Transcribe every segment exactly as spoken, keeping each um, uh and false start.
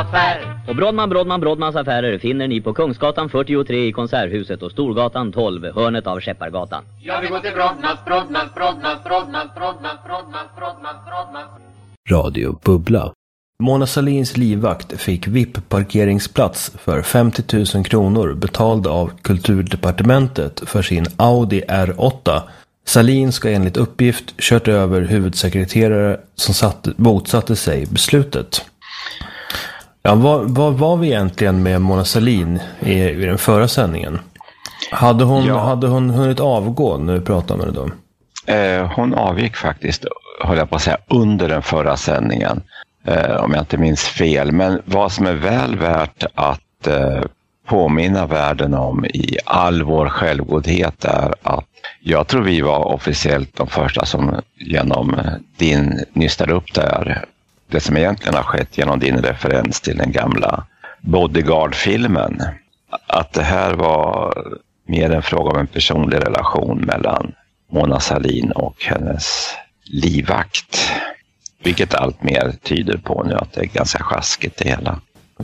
Och Brodman, Brodman, Brodmans affärer finner ni på Kungsgatan fyrtiotre i Konserthuset och Storgatan tolv, hörnet av Skeppargatan. Jag vill gå till Brodmans, Brodmans, Brodmans, Brodmans, Brodmans, Brodmans, Brodmans, Brodmans. Radio Bubbla. Mona Sahlins livvakt fick V I P-parkeringsplats för femtio tusen kronor betald av Kulturdepartementet för sin Audi R åtta. Sahlin ska enligt uppgift kört över huvudsekreterare som satt, motsatte sig beslutet. Ja, vad, vad var vi egentligen med Mona Sahlin i, i den förra sändningen? Hade hon, ja. hade hon hunnit avgå när vi pratade med dem? Eh, hon avgick faktiskt, höll jag på att säga, under den förra sändningen. Eh, om jag inte minns fel. Men vad som är väl värt att eh, påminna världen om i all vår självgodhet är att jag tror vi var officiellt de första som genom din nystade upp där. Det som egentligen har skett genom din referens till den gamla Bodyguard-filmen. Att det här var mer en fråga om en personlig relation mellan Mona Sahlin och hennes livvakt. Vilket allt mer tyder på nu att det är ganska sjaskigt det hela.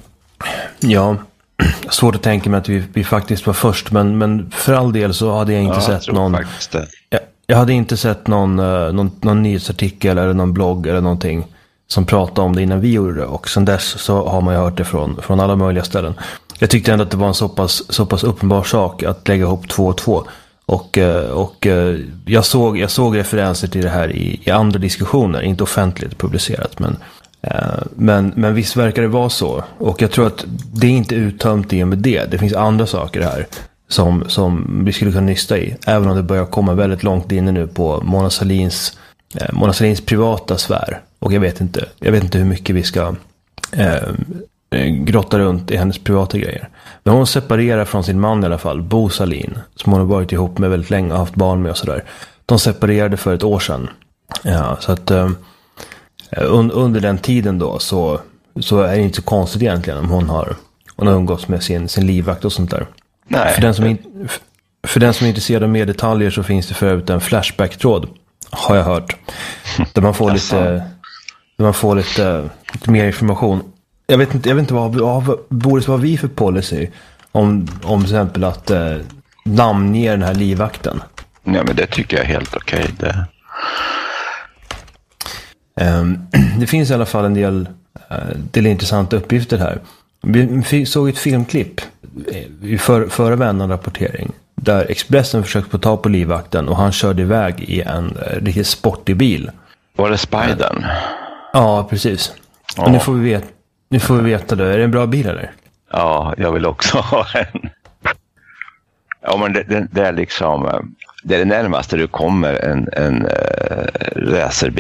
Ja, svårt att tänka mig att vi, vi faktiskt var först. Men, men för all del så hade jag inte ja, sett jag någon... Jag, jag hade inte sett någon, någon, någon nyhetsartikel eller någon blogg eller någonting som pratade om det innan vi gjorde det. Och sen dess så har man ju hört det från, från alla möjliga ställen. Jag tyckte ändå att det var en så pass, så pass uppenbar sak att lägga ihop två och två. Och, och jag, såg, jag såg referenser till det här i, i andra diskussioner, inte offentligt publicerat. Men, men, men visst verkar det vara så. Och jag tror att det är inte uttömt i och med det. Det finns andra saker här som, som vi skulle kunna nysta i. Även om det börjar komma väldigt långt inne nu på Mona Sahlins, Mona Sahlins privata sfär. Och jag vet inte, jag vet inte hur mycket vi ska eh, grotta runt i hennes privata grejer. Men hon separerar från sin man i alla fall, Bo Sahlin, som hon har varit ihop med väldigt länge och haft barn med och sådär. De separerade för ett år sedan. Ja, så att eh, un, under den tiden då så, så är det inte så konstigt egentligen om hon har, hon har umgåtts med sin, sin livvakt och sånt där. Nej. För den som in, för den som är intresserad av mer detaljer så finns det för övrigt en flashback-tråd, har jag hört. Där man får lite... Där man får lite, lite mer information. Jag vet inte, jag vet inte vad, vad, Boris, vad vi för policy om, om till exempel att eh, namnge den här livvakten. Ja, men det tycker jag är helt okej. Okay. Det. Um, det finns i alla fall en del, uh, del intressanta uppgifter här. Vi såg ett filmklipp i för, förra vännan rapportering där Expressen försökte få ta på livvakten och han körde iväg i en uh, riktigt sportig bil. Var det Spidern? Uh, Ja, precis. Ja. Och nu får vi veta, nu får vi veta det. Är det en bra bil eller? Ja, jag vill också ha en. Ja, men det, det, det är liksom det är det närmaste du kommer en, en uh, racerbil